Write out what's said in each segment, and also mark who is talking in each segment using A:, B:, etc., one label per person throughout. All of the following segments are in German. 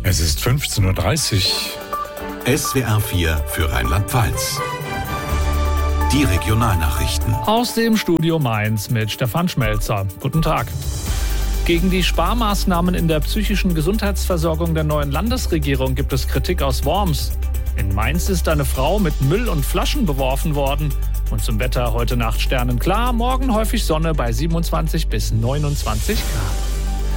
A: Es ist 15:30 Uhr.
B: SWR 4 für Rheinland-Pfalz. Die Regionalnachrichten.
C: Aus dem Studio Mainz mit Stefan Schmelzer. Guten Tag. Gegen die Sparmaßnahmen in der psychischen Gesundheitsversorgung der neuen Landesregierung gibt es Kritik aus Worms. In Mainz ist eine Frau mit Müll und Flaschen beworfen worden. Und zum Wetter: heute Nacht sternenklar, morgen häufig Sonne bei 27 bis 29 Grad.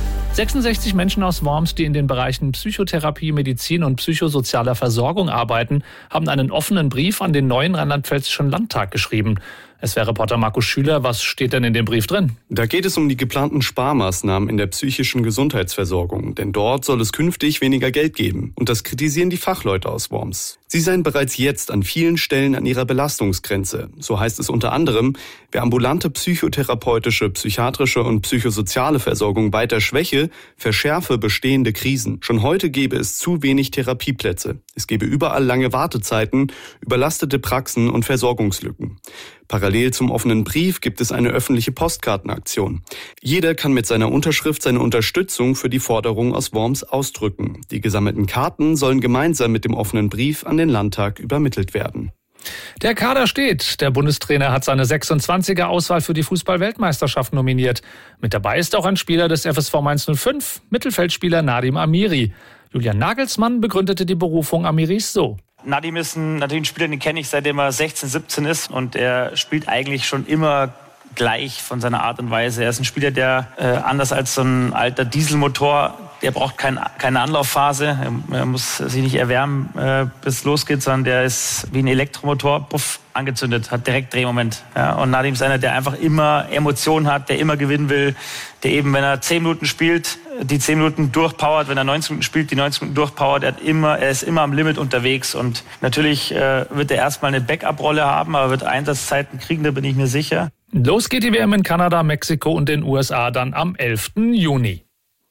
C: 66 Menschen aus Worms, die in den Bereichen Psychotherapie, Medizin und psychosozialer Versorgung arbeiten, haben einen offenen Brief an den neuen Rheinland-Pfälzischen Landtag geschrieben. SWR-Reporter Markus Schüler, was steht denn in dem Brief drin?
D: Da geht es um die geplanten Sparmaßnahmen in der psychischen Gesundheitsversorgung. Denn dort soll es künftig weniger Geld geben. Und das kritisieren die Fachleute aus Worms. Sie seien bereits jetzt an vielen Stellen an ihrer Belastungsgrenze. So heißt es unter anderem, wer ambulante psychotherapeutische, psychiatrische und psychosoziale Versorgung weiter schwäche, verschärfe bestehende Krisen. Schon heute gäbe es zu wenig Therapieplätze. Es gebe überall lange Wartezeiten, überlastete Praxen und Versorgungslücken. Parallel zum offenen Brief gibt es eine öffentliche Postkartenaktion. Jeder kann mit seiner Unterschrift seine Unterstützung für die Forderung aus Worms ausdrücken. Die gesammelten Karten sollen gemeinsam mit dem offenen Brief an den Landtag übermittelt werden.
C: Der Kader steht. Der Bundestrainer hat seine 26er-Auswahl für die Fußball-Weltmeisterschaft nominiert. Mit dabei ist auch ein Spieler des FSV Mainz 05, Mittelfeldspieler Nadim Amiri. Julian Nagelsmann begründete die Berufung Amiris so.
E: Nadim ist natürlich ein Spieler, den kenne ich, seitdem er 16, 17 ist. Und er spielt eigentlich schon immer gleich von seiner Art und Weise. Er ist ein Spieler, der anders als so ein alter Dieselmotor, der braucht keine Anlaufphase. Er muss sich nicht erwärmen, bis es losgeht, sondern der ist wie ein Elektromotor, puff, angezündet, hat direkt Drehmoment. Ja, und Nadim ist einer, der einfach immer Emotionen hat, der immer gewinnen will, der eben, wenn er 10 Minuten spielt, die 10 Minuten durchpowert, wenn er 19 Minuten spielt, die 19 Minuten durchpowert. Er ist immer am Limit unterwegs und natürlich wird er erstmal eine Backup-Rolle haben, aber wird Einsatzzeiten kriegen, da bin ich mir sicher.
C: Los geht die WM in Kanada, Mexiko und den USA dann am 11. Juni.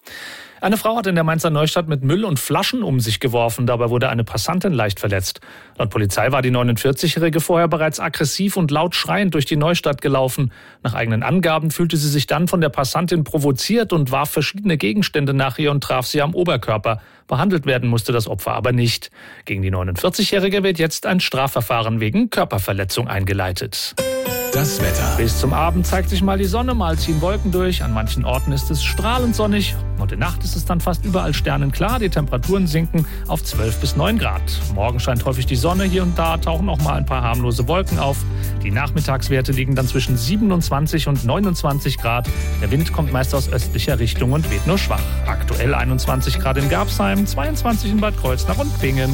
C: Eine Frau hat in der Mainzer Neustadt mit Müll und Flaschen um sich geworfen. Dabei wurde eine Passantin leicht verletzt. Laut Polizei war die 49-Jährige vorher bereits aggressiv und laut schreiend durch die Neustadt gelaufen. Nach eigenen Angaben fühlte sie sich dann von der Passantin provoziert und warf verschiedene Gegenstände nach ihr und traf sie am Oberkörper. Behandelt werden musste das Opfer aber nicht. Gegen die 49-Jährige wird jetzt ein Strafverfahren wegen Körperverletzung eingeleitet.
B: Das Wetter.
C: Bis zum Abend zeigt sich mal die Sonne, mal ziehen Wolken durch. An manchen Orten ist es strahlend sonnig. Und in der Nacht ist es dann fast überall sternenklar. Die Temperaturen sinken auf 12 bis 9 Grad. Morgen scheint häufig die Sonne. Hier und da tauchen auch mal ein paar harmlose Wolken auf. Die Nachmittagswerte liegen dann zwischen 27 und 29 Grad. Der Wind kommt meist aus östlicher Richtung und weht nur schwach. Aktuell 21 Grad in Garbsheim, 22 in Bad Kreuznach und Bingen.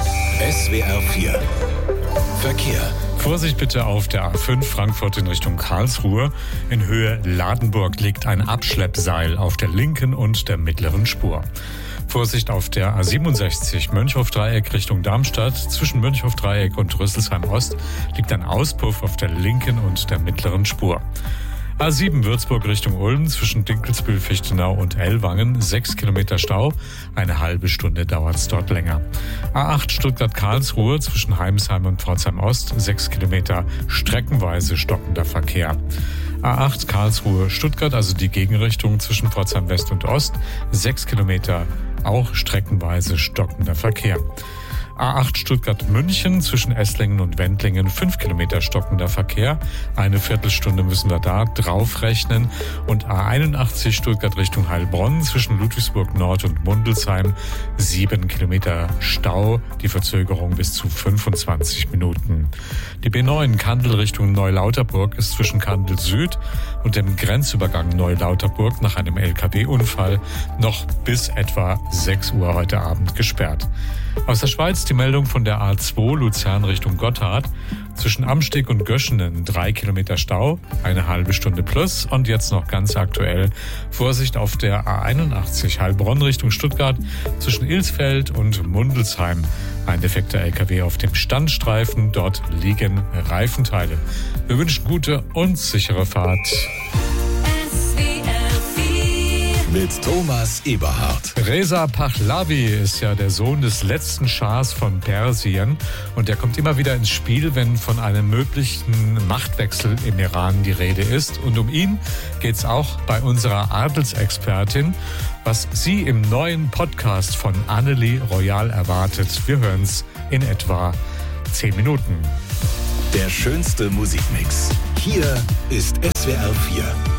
B: SWR 4 Verkehr.
A: Vorsicht bitte auf der A5 Frankfurt in Richtung Karlsruhe. In Höhe Ladenburg liegt ein Abschleppseil auf der linken und der mittleren Spur. Vorsicht auf der A67 Mönchhof-Dreieck Richtung Darmstadt. Zwischen Mönchhof-Dreieck und Rüsselsheim-Ost liegt ein Auspuff auf der linken und der mittleren Spur. A7 Würzburg Richtung Ulm zwischen Dinkelsbühl, Fichtenau und Ellwangen 6 Kilometer Stau. Eine halbe Stunde dauert es dort länger. A8 Stuttgart-Karlsruhe zwischen Heimsheim und Pforzheim-Ost 6 Kilometer streckenweise stockender Verkehr. A8 Karlsruhe-Stuttgart, also die Gegenrichtung zwischen Pforzheim-West und Ost 6 Kilometer auch streckenweise stockender Verkehr. A8 Stuttgart-München zwischen Esslingen und Wendlingen 5 Kilometer stockender Verkehr. Eine Viertelstunde müssen wir da draufrechnen. Und A81 Stuttgart Richtung Heilbronn zwischen Ludwigsburg Nord und Mundelsheim 7 Kilometer Stau. Die Verzögerung bis zu 25 Minuten. Die B9 Kandel Richtung Neulauterburg ist zwischen Kandel Süd und dem Grenzübergang Neulauterburg nach einem LKW-Unfall noch bis etwa 6 Uhr heute Abend gesperrt. Aus der Schweiz die Meldung von der A2 Luzern Richtung Gotthard. Zwischen Amsteg und Göschenen 3 Kilometer Stau, eine halbe Stunde plus. Und jetzt noch ganz aktuell Vorsicht auf der A81 Heilbronn Richtung Stuttgart zwischen Ilsfeld und Mundelsheim. Ein defekter LKW auf dem Standstreifen, dort liegen Reifenteile. Wir wünschen gute und sichere Fahrt.
B: mit Thomas Eberhardt.
A: Reza Pahlavi ist ja der Sohn des letzten Schahs von Persien und der kommt immer wieder ins Spiel, wenn von einem möglichen Machtwechsel im Iran die Rede ist. Und um ihn geht es auch bei unserer Adelsexpertin, was sie im neuen Podcast von Annelie Royal erwartet. Wir hören es in etwa 10 Minuten.
B: Der schönste Musikmix. Hier ist SWR 4.